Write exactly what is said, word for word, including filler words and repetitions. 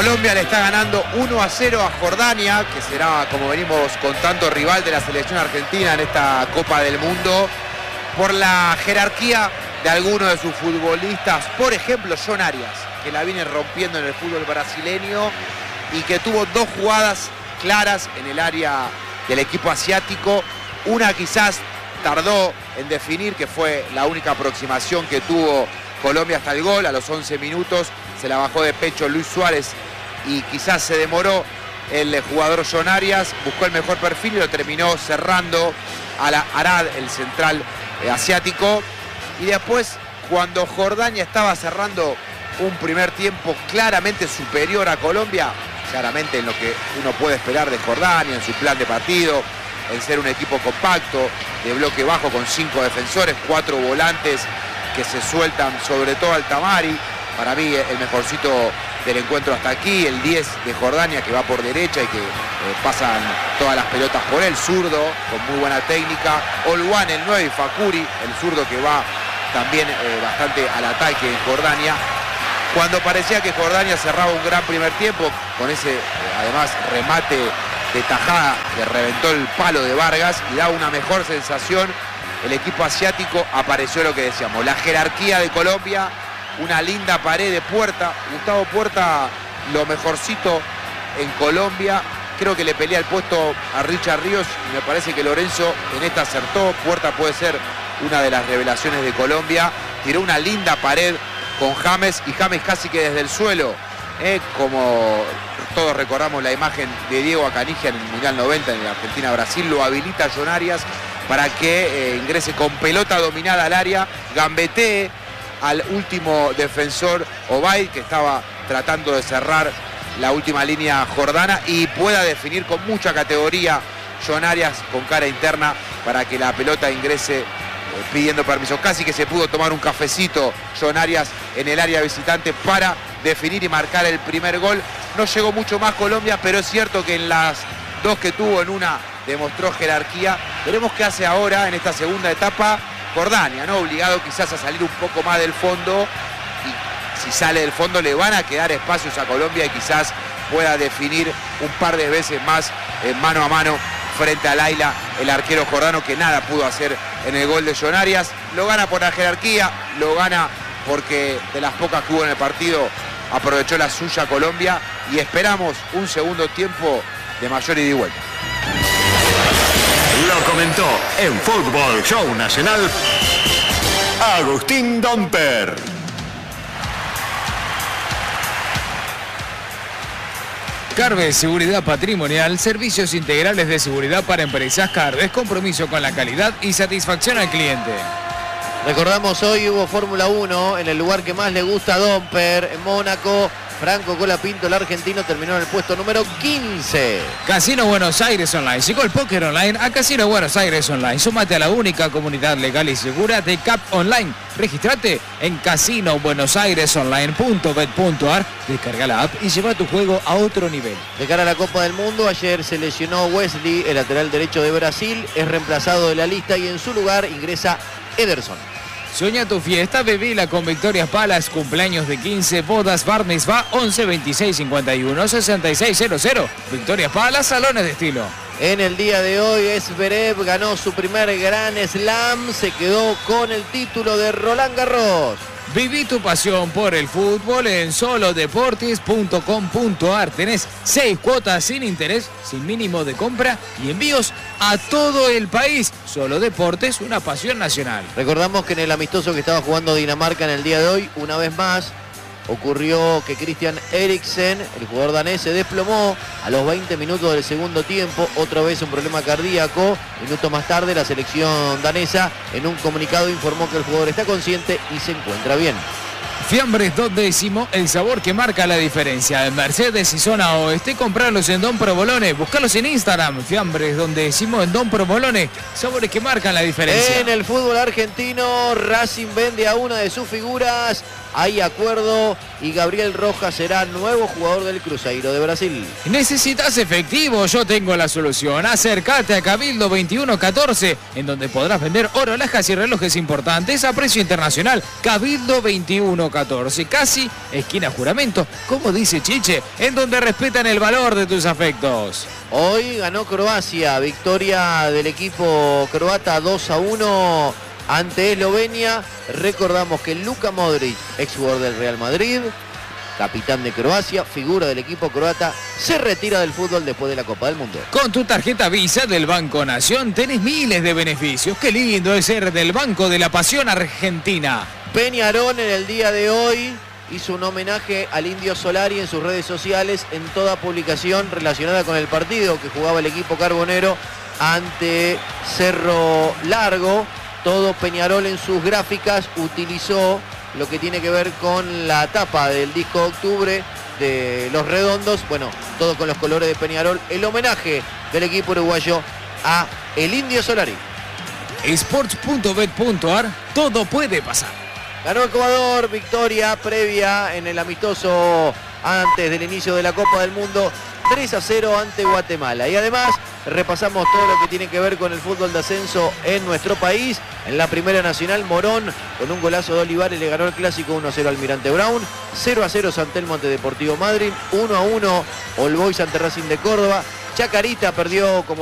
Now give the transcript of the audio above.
Colombia le está ganando uno a cero a Jordania, que será, como venimos contando, rival de la selección argentina en esta Copa del Mundo, por la jerarquía de algunos de sus futbolistas. Por ejemplo, John Arias, que la viene rompiendo en el fútbol brasileño y que tuvo dos jugadas claras en el área del equipo asiático. Una quizás tardó en definir, que fue la única aproximación que tuvo Colombia hasta el gol. A los once minutos se la bajó de pecho Luis Suárez y quizás se demoró el jugador John Arias, buscó el mejor perfil y lo terminó cerrando a la Arad, el central eh, asiático. Y después, cuando Jordania estaba cerrando un primer tiempo claramente superior a Colombia, claramente en lo que uno puede esperar de Jordania, en su plan de partido, en ser un equipo compacto, de bloque bajo con cinco defensores, cuatro volantes que se sueltan sobre todo al Tamari, para mí el mejorcito del encuentro hasta aquí, el diez de Jordania, que va por derecha y que eh, pasan todas las pelotas por él, zurdo, con muy buena técnica. Olwan, el nueve, y Fakuri, el zurdo, que va también eh, bastante al ataque en Jordania. Cuando parecía que Jordania cerraba un gran primer tiempo, con ese, eh, además, remate de tajada que reventó el palo de Vargas y da una mejor sensación, el equipo asiático, apareció lo que decíamos, la jerarquía de Colombia, una linda pared de Puerta. Gustavo Puerta, lo mejorcito en Colombia. Creo que le pelea el puesto a Richard Ríos y me parece que Lorenzo en esta acertó. Puerta puede ser una de las revelaciones de Colombia. Tiró una linda pared con James y James casi que desde el suelo, eh, como todos recordamos la imagen de Diego Acanigia en el Mundial noventa en la Argentina-Brasil, lo habilita John Arias para que eh, ingrese con pelota dominada al área, gambetee al último defensor Obaid, que estaba tratando de cerrar la última línea jordana, y pueda definir con mucha categoría John Arias con cara interna para que la pelota ingrese eh, pidiendo permiso. Casi que se pudo tomar un cafecito John Arias en el área visitante para definir y marcar el primer gol. No llegó mucho más Colombia, pero es cierto que en las dos que tuvo, en una demostró jerarquía. Veremos qué hace ahora en esta segunda etapa Jordania, ¿no? Obligado quizás a salir un poco más del fondo, y si sale del fondo le van a quedar espacios a Colombia y quizás pueda definir un par de veces más eh, mano a mano frente a Laila, el arquero jordano, que nada pudo hacer en el gol de John Arias. Lo gana por la jerarquía, lo gana porque de las pocas que hubo en el partido aprovechó la suya Colombia, y esperamos un segundo tiempo de mayor ida y vuelta. Lo comentó en Fútbol Show Nacional Agustín Domper. Carves Seguridad Patrimonial, servicios integrales de seguridad para empresas. Carves, compromiso con la calidad y satisfacción al cliente. Recordamos, hoy hubo Fórmula uno en el lugar que más le gusta a Domper, en Mónaco. Franco Colapinto, el argentino, terminó en el puesto número quince. Casino Buenos Aires Online. Llegó el póker online a Casino Buenos Aires Online. Súmate a la única comunidad legal y segura de C A P Online. Regístrate en casino buenos aires online punto bet punto ar. Descarga la app y lleva tu juego a otro nivel. De cara a la Copa del Mundo, ayer se lesionó Wesley, el lateral derecho de Brasil. Es reemplazado de la lista y en su lugar ingresa Ederson. Sueña tu fiesta, bebila con Victorias Palace, cumpleaños de quince, bodas, bar mitzvah, once veintiséis cincuenta y uno sesenta y seis cero cero. Victorias Palace, salones de estilo. En el día de hoy, Zverev ganó su primer Gran Slam, se quedó con el título de Roland Garros. Viví tu pasión por el fútbol en solo deportes punto com punto ar. Tenés seis cuotas sin interés, sin mínimo de compra y envíos a todo el país. Solo Deportes, una pasión nacional. Recordamos que en el amistoso que estaba jugando Dinamarca en el día de hoy, una vez más, ocurrió que Christian Eriksen, el jugador danés, se desplomó a los veinte minutos del segundo tiempo. Otra vez un problema cardíaco. Minutos más tarde, la selección danesa en un comunicado informó que el jugador está consciente y se encuentra bien. Fiambres dos décimo, el sabor que marca la diferencia. En Mercedes y zona oeste, comprarlos en Don Provolone. Buscarlos en Instagram. Fiambres dos décimo en Don Provolone. Sabores que marcan la diferencia. En el fútbol argentino, Racing vende a una de sus figuras hay acuerdo y Gabriel Rojas será nuevo jugador del Cruzeiro de Brasil. ¿Necesitas efectivo? Yo tengo la solución. Acércate a Cabildo veintiuno catorce, en donde podrás vender oro, alhajas y relojes importantes a precio internacional. Cabildo veintiuno catorce, casi esquina Juramento, como dice Chiche, en donde respetan el valor de tus afectos. Hoy ganó Croacia, victoria del equipo croata dos a uno ante Eslovenia. Recordamos que Luka Modric, exjugador del Real Madrid, capitán de Croacia, figura del equipo croata, se retira del fútbol después de la Copa del Mundo. Con tu tarjeta Visa del Banco Nación tenés miles de beneficios. Qué lindo es ser del Banco de la Pasión Argentina. Peñarol en el día de hoy hizo un homenaje al Indio Solari en sus redes sociales, en toda publicación relacionada con el partido que jugaba el equipo carbonero ante Cerro Largo. Todo Peñarol en sus gráficas utilizó lo que tiene que ver con la tapa del disco de octubre de Los Redondos. Bueno, todo con los colores de Peñarol. El homenaje del equipo uruguayo a el Indio Solari. Sports punto bet punto ar, todo puede pasar. Ganó Ecuador, victoria previa en el amistoso antes del inicio de la Copa del Mundo, tres a cero ante Guatemala. Y además repasamos todo lo que tiene que ver con el fútbol de ascenso en nuestro país. En la Primera Nacional, Morón con un golazo de Olivares le ganó el clásico uno a cero al Almirante Brown, cero a cero San Telmo ante Deportivo Madryn, uno a uno All Boys ante Racing de Córdoba. Chacarita perdió como